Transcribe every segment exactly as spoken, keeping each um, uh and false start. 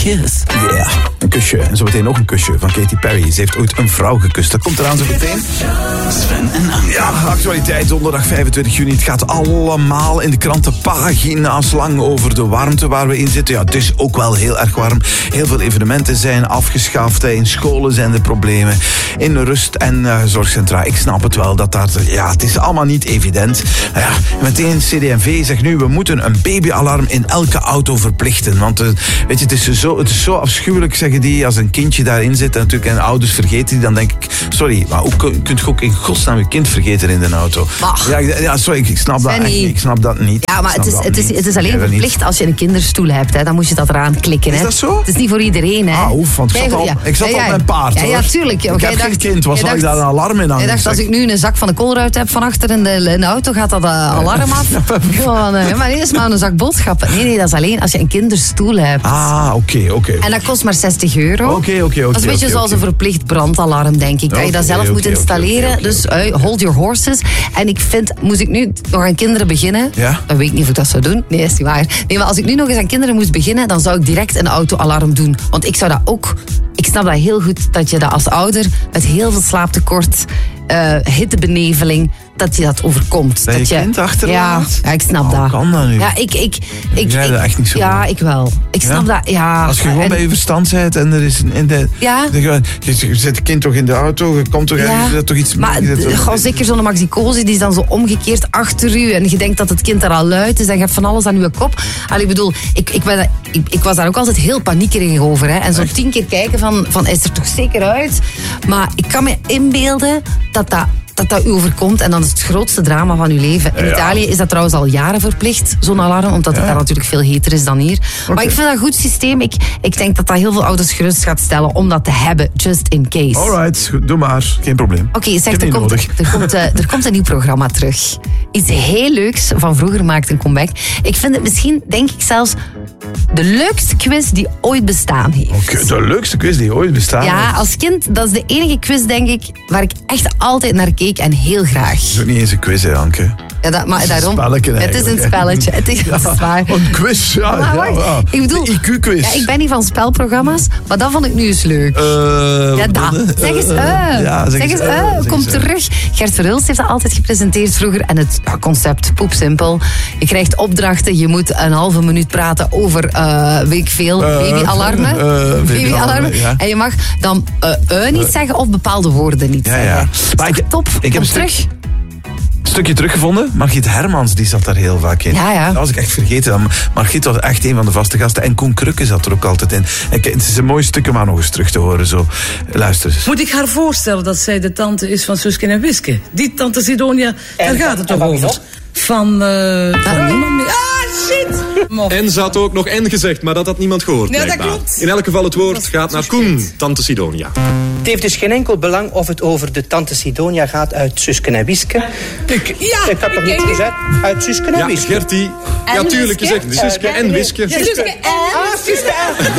kiss. Ja, yeah, een kusje. En zo meteen nog een kusje van Katy Perry. Ze heeft ooit een vrouw gekust. Dat komt eraan zo meteen. Sven en Anke. Ja, actualiteit, donderdag vijfentwintig juni. Het gaat allemaal in de krantenpagina's lang over de warmte waar we in zitten. Ja, het is ook wel heel erg warm. Heel veel evenementen zijn afgeschaft. In scholen zijn er problemen. In rust- en uh, zorgcentra. Ik snap het wel. Dat daar, ja, het is allemaal niet evident. Nou ja, meteen C D M V zegt nu, we moeten een babyalarm in elke auto verplichten. Want uh, weet je, het is, zo, het is zo afschuwelijk, zeggen die, als een kindje daarin zit en natuurlijk en ouders vergeten die, dan denk ik, sorry, maar hoe kunt je ook in godsnaam je kind vergeten in de auto? Ja, ja, sorry, ik snap, dat, echt, ik snap dat niet. Ja, maar het is, het, is, het is alleen verplicht als je een kinderstoel hebt. Hè. Dan moet je dat eraan klikken. Hè. Is dat zo? Het is niet voor iedereen. Hè. Ah, oef, want ik zat, al, ja. ik zat ja, ja. op mijn paard. Ja, ja, tuurlijk. Ik heb geen kind, wat zal ik daar een alarm in aan? Ik dacht, als ik nu een zak van de koolruit heb van achter in de, in de auto, gaat dat uh, alarm af. Ja, nee, maar nee, dat is maar een zak boodschappen. Nee, nee, dat is alleen als je een kinderstoel hebt. Ah, oké, okay, oké. Okay. En dat kost maar zestig euro. Oké, okay, oké, okay, oké. Dat is een beetje okay, zoals okay. een verplicht brandalarm, denk ik. Dat okay, je dat zelf okay, moet okay, installeren. Okay, okay, dus uh, hold your horses. En ik vind, moest ik nu nog aan kinderen beginnen? Ja? Dan weet ik niet of ik dat zou doen. Nee, dat is niet waar. Nee, maar als ik nu nog eens aan kinderen moest beginnen, dan zou ik direct een autoalarm doen. Want ik zou dat ook... Ik snap dat heel goed, dat je dat als ouder met heel veel slaaptekort, uh, hittebeneveling, dat je dat overkomt. Dat, dat je kind achterlaat? Ja, ja, ik snap oh, dat. Kan dat nu? Ja, ik... ik, ik, ik jij dat echt niet zo Ja, goed. ik wel. Ik snap ja? dat, ja. Als je gewoon en, bij je verstand bent en er is in de... Ja? Je, je zet het kind toch in de auto, je komt toch, ja. je toch iets... Maar gewoon zeker zo'n maxicose, die is dan zo omgekeerd achter u en je denkt dat het kind er al luid is en je hebt van alles aan je kop. Allee, ik bedoel, ik, ik, ben, ik, ik was daar ook altijd heel paniekerig over. Hè. En zo tien keer kijken van, van, is er toch zeker uit? Maar ik kan me inbeelden dat dat... dat dat u overkomt en dan is het grootste drama van uw leven. In ja. Italië is dat trouwens al jaren verplicht, zo'n alarm, omdat het ja. daar natuurlijk veel heter is dan hier. Okay. Maar ik vind dat een goed systeem. Ik, ik denk dat dat heel veel ouders gerust gaat stellen om dat te hebben, just in case. Alright, doe maar. Geen probleem. Oké, okay, zeg, er komt, er, komt, uh, er komt een nieuw programma terug. Iets heel leuks, van vroeger maakt een comeback. Ik vind het misschien, denk ik zelfs, de leukste quiz die ooit bestaan heeft. Okay, de leukste quiz die ooit bestaan ja, heeft? Ja, als kind, dat is de enige quiz, denk ik, waar ik echt altijd naar keek en heel graag. Het is ook niet eens een quiz, hè, Anke? Ja, dat, maar daarom, het is een spelletje. Het is, ja, het is waar. Een quiz, ja. Maar, ja, ja. Ik bedoel, de I Q-quiz. Ja, ik ben niet van spelprogramma's, maar dat vond ik nu eens leuk. Uh, ja, dat. Zeg eens, uh. Ja, zeg, zeg eens, uh. uh. Zeg Kom eens, terug. Gert Verhulst heeft dat altijd gepresenteerd vroeger. En het ja, concept, poepsimpel. Je krijgt opdrachten, je moet een halve minuut praten over, uh, weet ik veel, uh, babyalarmen. Uh, babyalarmen. Ja. En je mag dan uh, uh, niet uh. zeggen of bepaalde woorden niet ja, zeggen. Ja. Maar ik, top, ik heb kom terug. Stuk... Een stukje teruggevonden. Margriet Hermans, die zat daar heel vaak in. Ja, ja. Dat was ik echt vergeten. Margriet was echt een van de vaste gasten. En Koen Krukke zat er ook altijd in. En het is een mooi stuk om haar nog eens terug te horen. Zo. Luister eens. Moet ik haar voorstellen dat zij de tante is van Suske en Wiske? Die tante Sidonia, daar en, gaat het toch over? Nog? Van, uh, van niemand meer. Ah, shit! En ze had ook nog en gezegd, maar dat had niemand gehoord. Ja, dat klopt. In elk geval het woord gaat naar Koen, tante Sidonia. Het heeft dus geen enkel belang of het over de tante Sidonia gaat uit Suske en Wiske. Ik, ja, ik had toch niet gezegd? Uit Suske en ja, Wiske. Gertie. Ja, tuurlijk, je zegt Suske en Wiske. Ja, Suske en Suske en...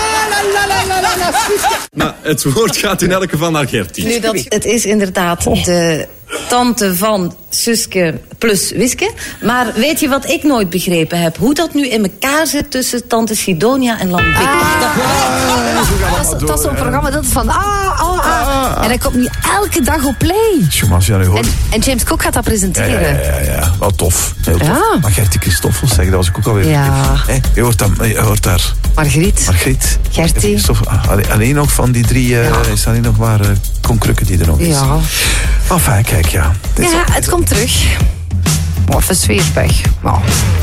Maar het woord gaat in elk geval naar Gertie. Nu, dat, het is inderdaad oh. de tante van Suske plus Wiske. Maar weet je wat ik nooit begrepen heb? Hoe dat nu in elkaar zit tussen tante Sidonia en Lambik. Ah, dat, ah, dat, dat is zo'n programma dat is van ah, ah, ah. En dat komt nu elke dag op Play. Jongens, ja, en, en James Cook gaat dat presenteren. Ja, ja, ja, ja. Wel tof. Heel tof. Ja. Maar Gertie Christoffels, zeg, dat was ik ook alweer. Ja. Hey, je, hoort dat, je hoort daar... Margriet. Margriet. Gertie. Alleen, alleen nog van die drie, uh, ja. is alleen nog maar uh, Koen Krukke die er nog is. Ja. Enfin, kijk, ja. Ja, het komt terug. Of een sfeerpech. Oh.